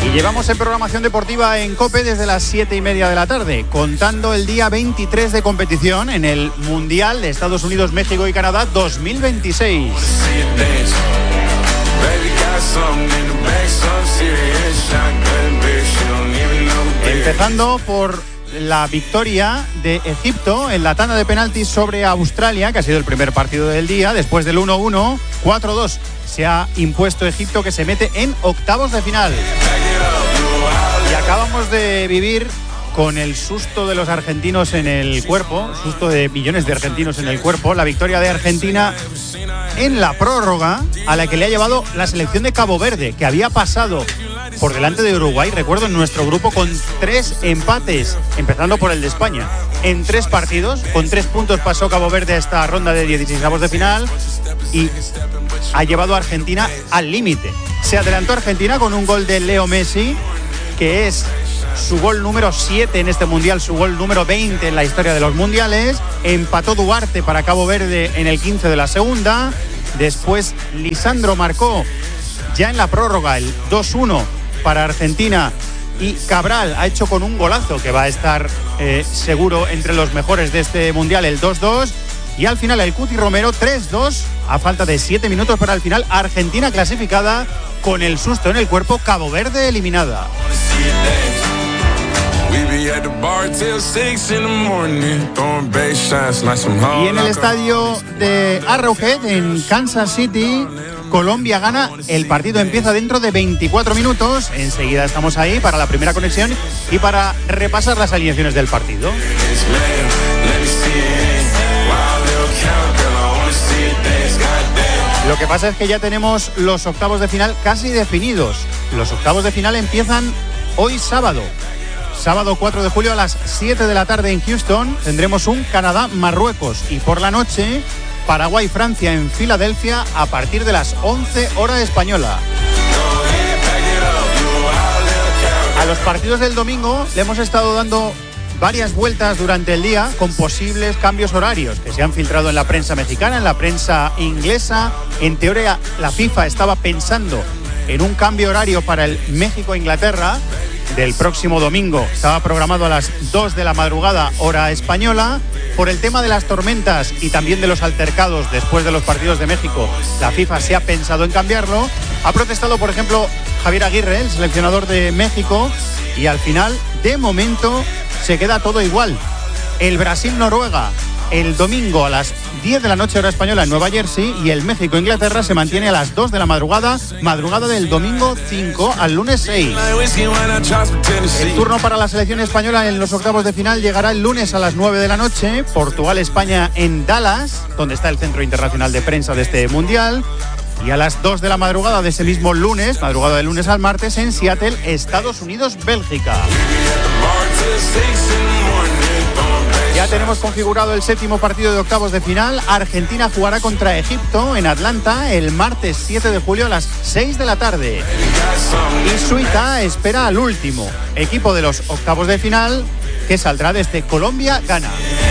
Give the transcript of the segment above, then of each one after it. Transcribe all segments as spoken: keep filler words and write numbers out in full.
Y llevamos en programación deportiva en COPE desde las siete y media de la tarde, contando el día veintitrés de competición en el Mundial de Estados Unidos, México y Canadá dos mil veintiséis. Empezando por la victoria de Egipto en la tanda de penaltis sobre Australia, que ha sido el primer partido del día. Después del uno uno, cuatro dos se ha impuesto Egipto, que se mete en octavos de final. Y acabamos de vivir con el susto de los argentinos en el cuerpo, susto de millones de argentinos en el cuerpo, la victoria de Argentina en la prórroga, a la que le ha llevado la selección de Cabo Verde, que había pasado por delante de Uruguay, recuerdo, en nuestro grupo, con tres empates, empezando por el de España. En tres partidos, con tres puntos pasó Cabo Verde a esta ronda de dieciseisavos de final y ha llevado a Argentina al límite. Se adelantó Argentina con un gol de Leo Messi, que es su gol número siete en este mundial, su gol número veinte en la historia de los mundiales. Empató Duarte para Cabo Verde en el quince de la segunda. Después Lisandro marcó ya en la prórroga el dos uno para Argentina, y Cabral ha hecho con un golazo que va a estar eh, seguro entre los mejores de este mundial, el dos dos. Y al final el Cuti Romero, tres dos, a falta de siete minutos para el final. Argentina clasificada con el susto en el cuerpo, Cabo Verde eliminada. Y en el estadio de Arrowhead, en Kansas City, Colombia gana. El partido empieza dentro de veinticuatro minutos. Enseguida estamos ahí para la primera conexión y para repasar las alineaciones del partido. Lo que pasa es que ya tenemos los octavos de final casi definidos. Los octavos de final empiezan hoy sábado. Sábado cuatro de julio a las siete de la tarde en Houston tendremos un Canadá-Marruecos, y por la noche Paraguay-Francia en Filadelfia a partir de las once hora española. A los partidos del domingo le hemos estado dando varias vueltas durante el día con posibles cambios horarios que se han filtrado en la prensa mexicana, en la prensa inglesa. En teoría la FIFA estaba pensando en un cambio horario para el México-Inglaterra del próximo domingo. Estaba programado a las dos de la madrugada hora española. Por el tema de las tormentas y también de los altercados después de los partidos de México, la FIFA se ha pensado en cambiarlo. Ha protestado, por ejemplo, Javier Aguirre, el seleccionador de México, y al final, de momento, se queda todo igual. El Brasil-Noruega el domingo a las diez de la noche hora española en Nueva Jersey, y el México-Inglaterra se mantiene a las dos de la madrugada, madrugada del domingo cinco al lunes seis. El turno para la selección española en los octavos de final llegará el lunes a las nueve de la noche, Portugal-España en Dallas, donde está el Centro Internacional de Prensa de este Mundial, y a las dos de la madrugada de ese mismo lunes, madrugada del lunes al martes, en Seattle, Estados Unidos-Bélgica. Ya tenemos configurado el séptimo partido de octavos de final. Argentina jugará contra Egipto en Atlanta el martes siete de julio a las seis de la tarde. Y Suiza espera al último equipo de los octavos de final, que saldrá desde Colombia-Ghana.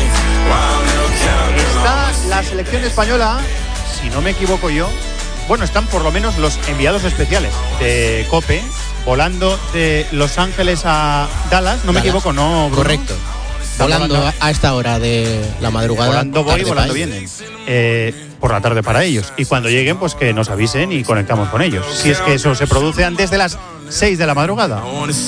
Está la selección española, si no me equivoco yo, bueno, están por lo menos los enviados especiales de COPE, volando de Los Ángeles a Dallas, no me Dallas. equivoco, ¿no, Bruno? Correcto. Volando, volando a esta hora de la madrugada. Volando voy y volando vienen. Eh, por la tarde para ellos. Y cuando lleguen, pues que nos avisen y conectamos con ellos. Si es que eso se produce antes de las seis de la madrugada.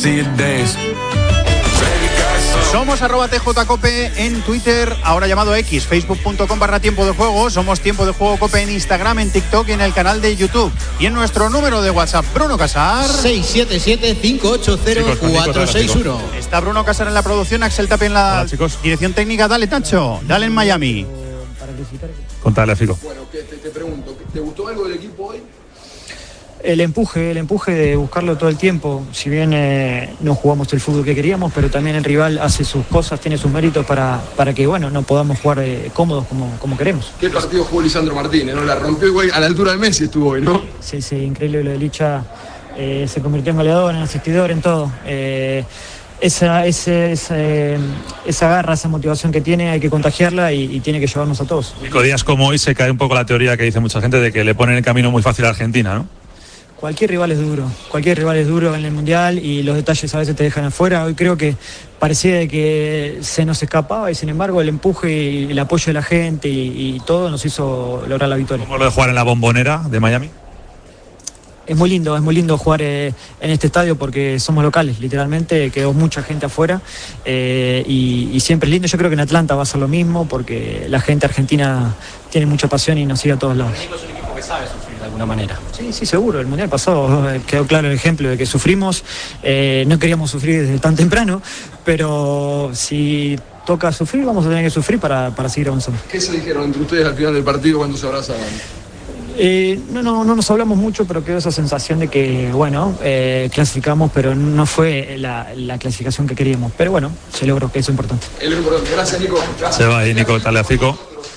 Somos arroba tjcope en Twitter, ahora llamado X, facebook.com barra tiempo de juego. Somos Tiempo de Juego Cope en Instagram, en TikTok y en el canal de YouTube. Y en nuestro número de WhatsApp, Bruno Casar. seis siete siete, cinco ocho cero, cuatro seis uno. Está Bruno Casar en la producción, Axel Tapia en la Hola, dirección técnica. Dale, Tacho, dale en Miami. Contale, Fico. Bueno, que te, te pregunto, ¿te gustó algo del equipo hoy? El empuje, el empuje de buscarlo todo el tiempo. Si bien eh, no jugamos el fútbol que queríamos, pero también el rival hace sus cosas, tiene sus méritos para, para que bueno, no podamos jugar eh, cómodos como, como queremos. ¿Qué partido jugó Lisandro Martínez? ¿No? La rompió igual a la altura de Messi estuvo hoy, ¿no? Sí, sí, increíble lo de Licha. Eh, se convirtió en goleador, en asistidor, en todo. Eh, esa, ese, esa, esa garra, esa motivación que tiene, hay que contagiarla y, y tiene que llevarnos a todos. Fico, días como hoy se cae un poco la teoría que dice mucha gente de que le ponen el camino muy fácil a Argentina, ¿no? Cualquier rival es duro, cualquier rival es duro en el Mundial y los detalles a veces te dejan afuera. Hoy creo que parecía de que se nos escapaba y sin embargo el empuje y el apoyo de la gente y, y todo nos hizo lograr la victoria. ¿Cómo lo de jugar en la Bombonera de Miami? Es muy lindo, es muy lindo jugar eh, en este estadio porque somos locales, literalmente, quedó mucha gente afuera eh, y, y siempre es lindo. Yo creo que en Atlanta va a ser lo mismo porque la gente argentina tiene mucha pasión y nos sigue a todos lados. Es un equipo que sabe sufrir de alguna manera. Sí, sí, seguro. El Mundial pasado eh, quedó claro el ejemplo de que sufrimos, eh, no queríamos sufrir desde tan temprano, pero si toca sufrir, vamos a tener que sufrir para, para seguir avanzando. ¿Qué se dijeron entre ustedes al final del partido cuando se abrazaban? Eh, no, no, no nos hablamos mucho, pero quedó esa sensación de que, bueno, eh, clasificamos, pero no fue la, la clasificación que queríamos. Pero bueno, se logró, que eso es importante. Es lo importante. Gracias, Nico. Gracias. Se va ahí Nico Tagliafico.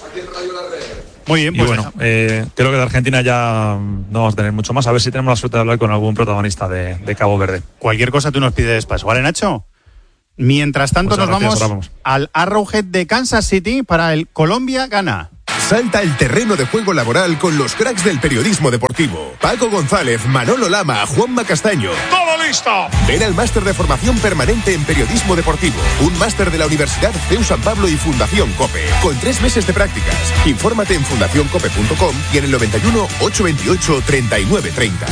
Muy bien, Y pues bueno, eh, creo que de Argentina ya no vamos a tener mucho más. A ver si tenemos la suerte de hablar con algún protagonista de, de Cabo Verde. cualquier cosa tú nos pides paso, ¿vale, Nacho? Mientras tanto, Muchas nos gracias, vamos, vamos al Arrowhead de Kansas City para el Colombia-Ghana. Salta el terreno de juego laboral con los cracks del periodismo deportivo. Paco González, Manolo Lama, Juanma Castaño. ¡Todo listo! Ven al máster de formación permanente en periodismo deportivo. Un máster de la Universidad C E U San Pablo y Fundación COPE. Con tres meses de prácticas. Infórmate en fundación cope punto com y en el noventa y uno, ochocientos veintiocho, treinta y nueve treinta.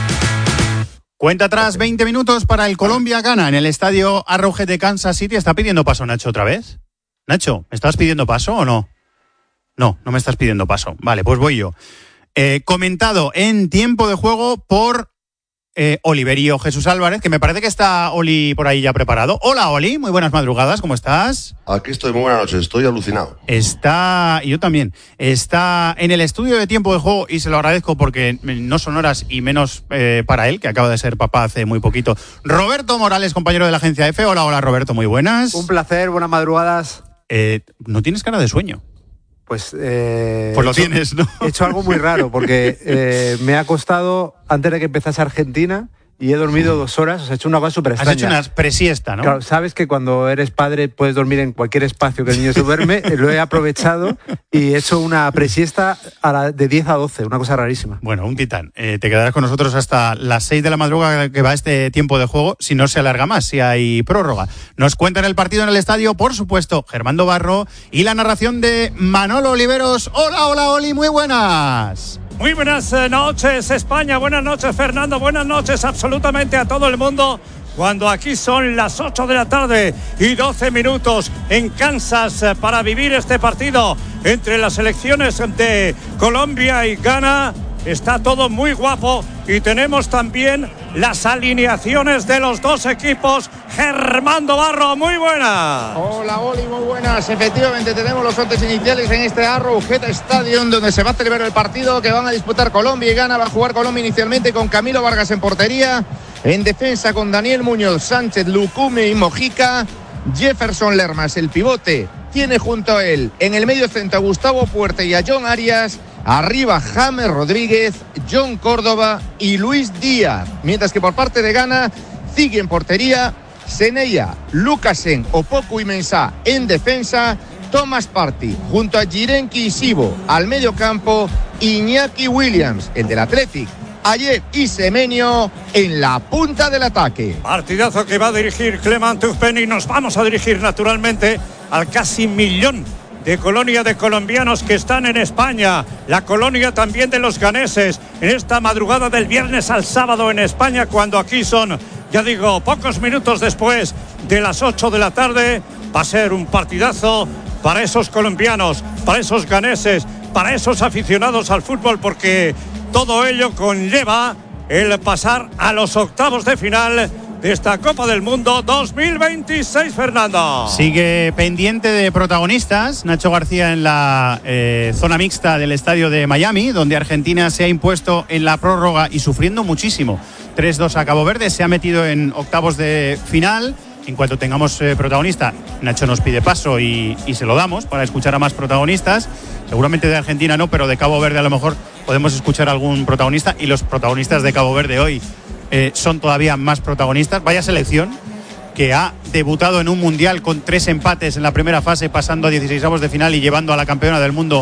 Cuenta atrás, veinte minutos para el Colombia-Ghana en el estadio Arrowhead de Kansas City. ¿Está pidiendo paso Nacho otra vez? Nacho, ¿me estás pidiendo paso o no? No, no me estás pidiendo paso. Vale, pues voy yo. Eh, comentado en tiempo de juego por eh, Oliverio Jesús Álvarez, que me parece que está Oli por ahí ya preparado. Hola, Oli, muy buenas madrugadas, ¿cómo estás? Aquí estoy, muy buenas noches, estoy alucinado. Está, y yo también, está en el estudio de tiempo de juego y se lo agradezco porque no son horas y menos eh, para él, que acaba de ser papá hace muy poquito. Roberto Morales, compañero de la agencia F. Hola, hola Roberto, muy buenas. Un placer, buenas madrugadas. Eh, no tienes cara de sueño. Pues, eh, pues lo hecho, tienes, ¿no? He hecho algo muy raro porque eh, me ha acostado antes de que empezase Argentina y he dormido dos horas. O sea, he hecho una cosa súper extraña. Has hecho una presiesta, ¿no? Claro, sabes que cuando eres padre puedes dormir en cualquier espacio que el niño se duerme. Lo he aprovechado y he hecho una presiesta a la, de diez a doce, una cosa rarísima. Bueno, un titán. Eh, te quedarás con nosotros hasta las seis de la madrugada que va este tiempo de juego, si no se alarga más, si hay prórroga. Nos cuentan el partido en el estadio, por supuesto, Germán Barro y la narración de Manolo Oliveros. Hola, hola, Oli, muy buenas. Muy buenas noches, España. Buenas noches, Fernando. Buenas noches absolutamente a todo el mundo. Cuando aquí son las ocho de la tarde y doce minutos en Kansas para vivir este partido entre las selecciones de Colombia y Ghana. Está todo muy guapo y tenemos también las alineaciones de los dos equipos. Germán Barro, muy buenas. Hola, Oli, muy buenas. Efectivamente, tenemos los once iniciales en este Arrowhead Stadium, donde se va a celebrar el partido que van a disputar Colombia y Ghana. Va a jugar Colombia inicialmente con Camilo Vargas en portería. En defensa con Daniel Muñoz, Sánchez, Lucumí y Mojica. Jefferson Lermas, el pivote, tiene junto a él en el medio centro a Gustavo Puerte y a John Arias. Arriba James Rodríguez, John Córdoba y Luis Díaz. Mientras que por parte de Ghana, Ziggy en portería, Seneya, Lucasen, Opoku y Mensah en defensa, Thomas Partey junto a Jirenki y Sibo al medio campo, Iñaki Williams, el del Athletic, Ayer y Semenyo en la punta del ataque. Partidazo que va a dirigir Clement Turpin y nos vamos a dirigir naturalmente al casi millón de colonia de colombianos que están en España, la colonia también de los ganeses, en esta madrugada del viernes al sábado en España, cuando aquí son, ya digo, pocos minutos después de las ocho de la tarde. Va a ser un partidazo para esos colombianos, para esos ganeses, para esos aficionados al fútbol, porque todo ello conlleva el pasar a los octavos de final de esta Copa del Mundo dos mil veintiséis, Fernando. Sigue pendiente de protagonistas Nacho García en la eh, zona mixta del estadio de Miami, donde Argentina se ha impuesto en la prórroga y sufriendo muchísimo. tres dos a Cabo Verde, se ha metido en octavos de final. En cuanto tengamos eh, protagonista, Nacho nos pide paso y, y se lo damos para escuchar a más protagonistas. Seguramente de Argentina no, pero de Cabo Verde a lo mejor podemos escuchar a algún protagonista. Y los protagonistas de Cabo Verde hoy eh, son todavía más protagonistas. Vaya selección que ha debutado en un mundial con tres empates en la primera fase, pasando a dieciseisavos de final y llevando a la campeona del mundo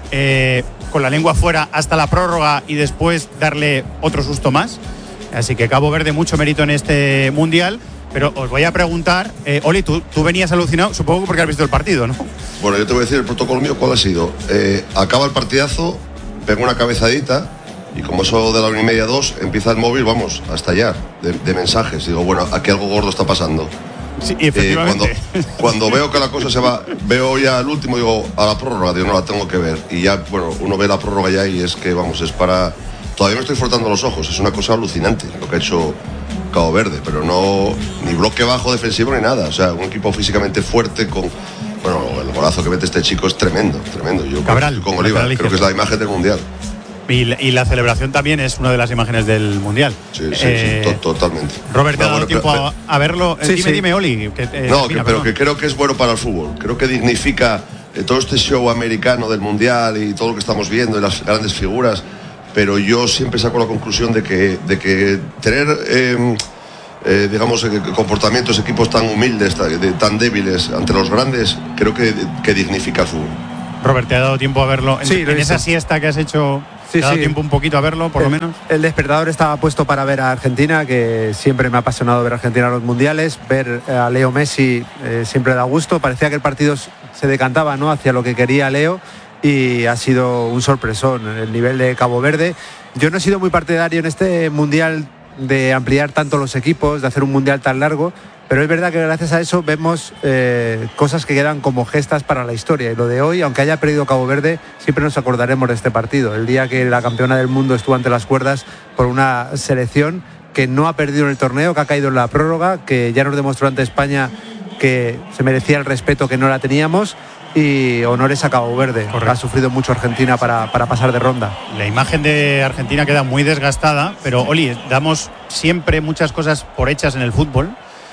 eh, con la lengua fuera hasta la prórroga y después darle otro susto más. Así que Cabo Verde, mucho mérito en este Mundial. Pero os voy a preguntar, eh, Oli, tú, tú venías alucinado, supongo que porque has visto el partido, ¿no? Bueno, yo te voy a decir el protocolo mío, ¿cuál ha sido? Eh, acaba el partidazo, pego una cabezadita y como eso de la una y media, dos, empieza el móvil, vamos, a estallar de, de mensajes. Digo, bueno, aquí algo gordo está pasando. Sí, efectivamente. Eh, cuando, cuando veo que la cosa se va, veo ya el último, digo, a la prórroga, digo, no la tengo que ver. Y ya, bueno, uno ve la prórroga ya y es que, vamos, es para... Todavía me estoy frotando los ojos, es una cosa alucinante lo que ha hecho Cabo Verde, pero no ni bloque bajo defensivo ni nada. O sea, un equipo físicamente fuerte con... Bueno, el golazo que mete este chico es tremendo, tremendo. Yo Cabral, con Oliva, creo que es la imagen del Mundial. Y la, y la celebración también es una de las imágenes del Mundial. Sí, sí, eh, sí, to, totalmente. Robert, ¿te no, ha dado bueno, tiempo pero, a, a verlo? Sí, dime, sí. dime, Oli. Que, eh, no, mira, que, pero que creo que es bueno para el fútbol. Creo que dignifica eh, todo este show americano del Mundial y todo lo que estamos viendo y las grandes figuras. Pero yo siempre saco la conclusión de que, de que tener, eh, eh, digamos, eh, comportamientos, equipos tan humildes, tan, de, tan débiles ante los grandes, creo que, que dignifica el fútbol. Robert, ¿te ha dado tiempo a verlo? En, Sí, lo he en esa visto. siesta que has hecho, Sí, ¿te ha dado sí. tiempo un poquito a verlo, por el, lo menos? El despertador estaba puesto para ver a Argentina, que siempre me ha apasionado ver a Argentina en los mundiales. Ver a Leo Messi eh, siempre da gusto. Parecía que el partido se decantaba, ¿no?, hacia lo que quería Leo, y ha sido un sorpresón el nivel de Cabo Verde. Yo no he sido muy partidario en este mundial de ampliar tanto los equipos, de hacer un mundial tan largo, pero es verdad que gracias a eso vemos eh, cosas que quedan como gestas para la historia. Y lo de hoy, aunque haya perdido Cabo Verde, siempre nos acordaremos de este partido, el día que la campeona del mundo estuvo ante las cuerdas por una selección que no ha perdido en el torneo, que ha caído en la prórroga, que ya nos demostró ante España que se merecía el respeto que no la teníamos. Y honores a Cabo Verde. Correcto. Ha sufrido mucho Argentina para, para pasar de ronda. La imagen de Argentina queda muy desgastada, pero Oli, damos siempre muchas cosas por hechas en el fútbol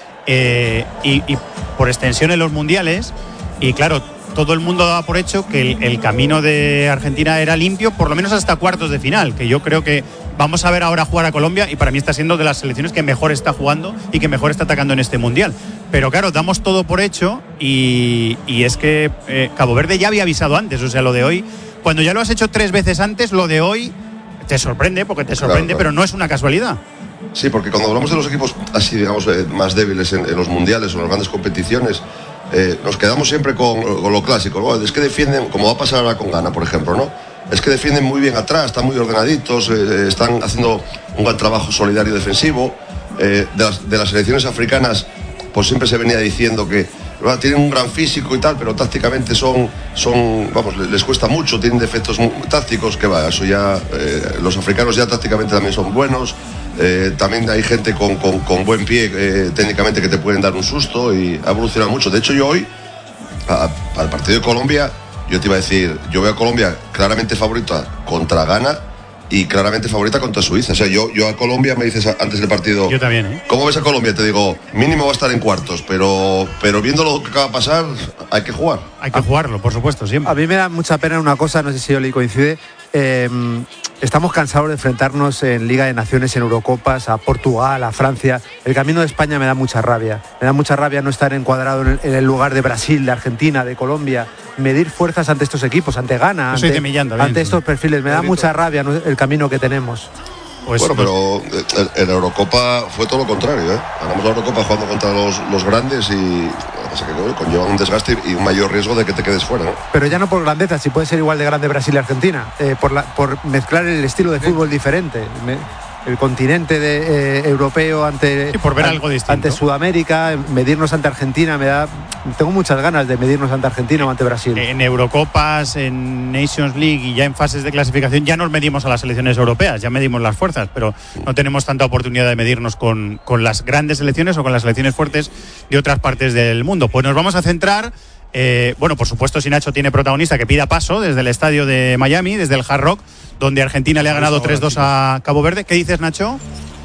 eh, y, y por extensión en los mundiales, y claro, todo el mundo daba por hecho que el, el camino de Argentina era limpio, por lo menos hasta cuartos de final, que yo creo que vamos a ver ahora jugar a Colombia, y para mí está siendo de las selecciones que mejor está jugando y que mejor está atacando en este mundial. Pero claro, damos todo por hecho y, y es que eh, Cabo Verde ya había avisado antes. O sea, lo de hoy, cuando ya lo has hecho tres veces antes, lo de hoy te sorprende, porque te sorprende, claro, claro. Pero no es una casualidad. Sí, porque cuando hablamos de los equipos así, digamos, eh, más débiles en, en los mundiales o en las grandes competiciones, eh, nos quedamos siempre con, con lo clásico, ¿no? Es que defienden, como va a pasar ahora con Ghana, por ejemplo, ¿no? Es que defienden muy bien atrás, están muy ordenaditos, eh, están haciendo un gran trabajo solidario defensivo. Eh, de, las, de las selecciones africanas, pues siempre se venía diciendo que bueno, tienen un gran físico y tal, pero tácticamente son, son vamos, les cuesta mucho, tienen defectos muy, tácticos, que va, eso ya, eh, los africanos ya tácticamente también son buenos, eh, también hay gente con, con, con buen pie eh, técnicamente que te pueden dar un susto, y ha evolucionado mucho. De hecho, yo hoy, para el partido de Colombia, yo te iba a decir, yo veo a Colombia claramente favorita contra Ghana y claramente favorita contra Suiza. O sea, yo, yo a Colombia, me dices antes del partido, yo también, ¿eh? ¿Cómo ves a Colombia? Te digo, mínimo va a estar en cuartos, pero, pero viendo lo que acaba de pasar, hay que jugar. Hay que jugarlo, por supuesto, siempre. A mí me da mucha pena una cosa, no sé si Oli coincide. Eh, estamos cansados de enfrentarnos en Liga de Naciones, en Eurocopas, a Portugal, a Francia. El camino de España me da mucha rabia. Me da mucha rabia no estar encuadrado en el, en el lugar de Brasil, de Argentina, de Colombia. Medir fuerzas ante estos equipos, ante Ghana, ante, temillando, ante estos perfiles. Me da mucha rabia, ¿no?, el camino que tenemos. Pues bueno, pero en la Eurocopa fue todo lo contrario, ¿eh? Ganamos la Eurocopa jugando contra los, los grandes y lo que pasa es que conlleva un desgaste y un mayor riesgo de que te quedes fuera, ¿no? Pero ya no por grandeza, si puede ser igual de grande Brasil y Argentina, eh, por, la, por mezclar el estilo de fútbol diferente. Me, el continente de, eh, europeo ante, y por ver an, algo distinto. ante Sudamérica, medirnos ante Argentina, me da, tengo muchas ganas de medirnos ante Argentina o ante Brasil. En Eurocopas, en Nations League y ya en fases de clasificación ya nos medimos a las selecciones europeas, ya medimos las fuerzas, pero no tenemos tanta oportunidad de medirnos con, con las grandes selecciones o con las selecciones fuertes de otras partes del mundo. Pues nos vamos a centrar, eh, bueno, por supuesto, si Nacho tiene protagonista, que pida paso desde el estadio de Miami, desde el Hard Rock, donde Argentina le ha ganado tres dos a Cabo Verde. ¿Qué dices, Nacho?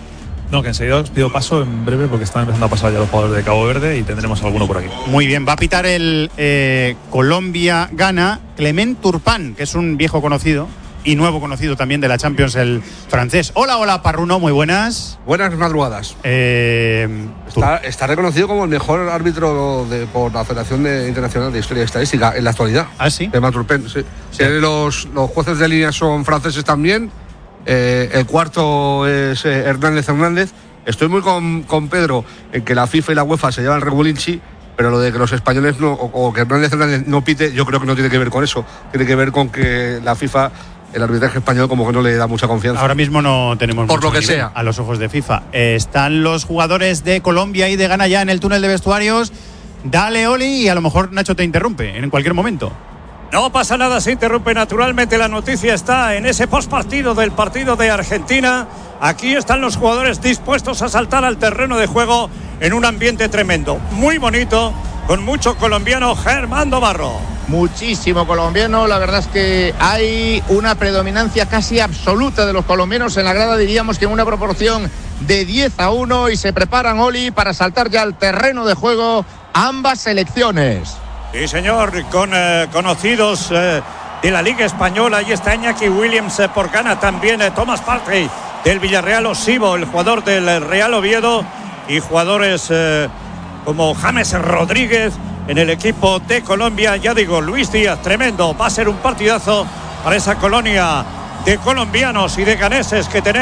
No, que enseguida os pido paso en breve porque están empezando a pasar ya los jugadores de Cabo Verde y tendremos alguno por aquí. Muy bien, va a pitar el eh, Colombia-Ghana Clement Turpin, que es un viejo conocido y nuevo conocido también de la Champions, el francés. Hola, hola, Parruno, muy buenas. Buenas madrugadas. Eh, está, está reconocido como el mejor árbitro de, por la Federación de, Internacional de Historia y Estadística en la actualidad. ¿Ah, sí? De Maturpen, sí. sí. Los, los jueces de línea son franceses también. Eh, el cuarto es eh, Hernández Hernández. Estoy muy con, con Pedro en que la FIFA y la UEFA se llevan regulinchi, pero lo de que los españoles no, o, o que Hernández Hernández no pite, yo creo que no tiene que ver con eso. Tiene que ver con que la FIFA, el arbitraje español, como que no le da mucha confianza. Ahora mismo no tenemos por mucho lo que nivel sea a los ojos de FIFA. Eh, están los jugadores de Colombia y de Ghana ya en el túnel de vestuarios. Dale, Oli, y a lo mejor Nacho te interrumpe en cualquier momento. No pasa nada, se interrumpe naturalmente. La noticia está en ese postpartido del partido de Argentina. Aquí están los jugadores dispuestos a saltar al terreno de juego en un ambiente tremendo, muy bonito, con mucho colombiano. Germán Barro. Muchísimo colombiano, la verdad es que hay una predominancia casi absoluta de los colombianos en la grada, diríamos que en una proporción de diez a uno, y se preparan, Oli, para saltar ya al terreno de juego ambas selecciones. Sí, señor, con eh, conocidos eh, de la Liga Española. Ahí está Iñaki Williams eh, por Ghana, también eh, Thomas Partey del Villarreal, Osivo, el jugador del Real Oviedo, y jugadores eh, como James Rodríguez en el equipo de Colombia. Ya digo, Luis Díaz, tremendo, va a ser un partidazo para esa colonia de colombianos y de ganeses que tenemos.